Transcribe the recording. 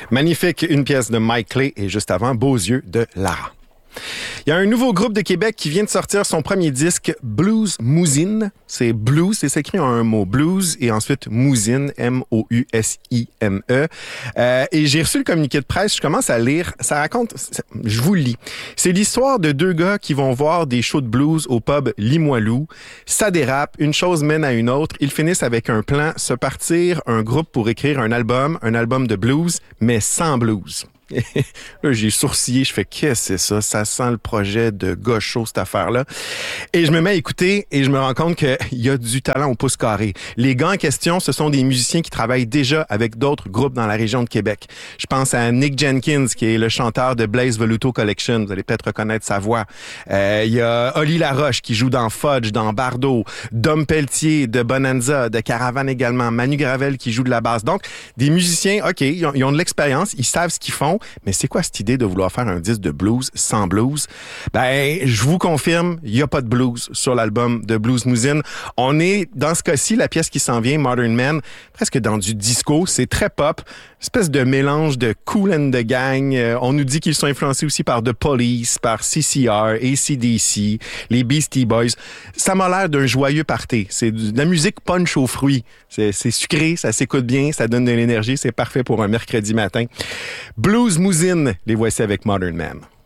Magnifique, une pièce de Mike Clay et juste avant, Beaux yeux de Lara. Il y a un nouveau groupe de Québec qui vient de sortir son premier disque, Blues Mousine. C'est blues, c'est écrit en un mot, blues, et ensuite Mousine, M-O-U-S-I-N-E. Et j'ai reçu le communiqué de presse, je commence à lire, ça raconte, je vous le lis. C'est l'histoire de deux gars qui vont voir des shows de blues au pub Limoilou. Ça dérape, une chose mène à une autre. Ils finissent avec un plan, se partir un groupe pour écrire un album de blues, mais sans blues. Là, j'ai sourcillé, je fais qu'est-ce que c'est ça? Ça sent le projet de gaucho, cette affaire-là. Et je me mets à écouter et je me rends compte qu'il y a du talent au pouce carré. Les gars en question, ce sont des musiciens qui travaillent déjà avec d'autres groupes dans la région de Québec. Je pense à Nick Jenkins, qui est le chanteur de Blaze Voluto Collection. Vous allez peut-être reconnaître sa voix. Il y a Oli Laroche qui joue dans Fudge, dans Bardo. Dom Pelletier de Bonanza, de Caravane également. Manu Gravel qui joue de la basse. Donc, des musiciens, OK, ils ont de l'expérience, ils savent ce qu'ils font. Mais c'est quoi cette idée de vouloir faire un disque de blues sans blues? Ben, je vous confirme, il n'y a pas de blues sur l'album de Blues Mousine. On est, dans ce cas-ci, la pièce qui s'en vient, Modern Man, presque dans du disco. C'est très pop, espèce de mélange de Kool and the Gang. On nous dit qu'ils sont influencés aussi par The Police, par CCR, AC/DC, les Beastie Boys. Ça m'a l'air d'un joyeux party. C'est de la musique punch aux fruits. C'est sucré, ça s'écoute bien, ça donne de l'énergie. C'est parfait pour un mercredi matin. Blues Mousine, les voici avec Modern Man.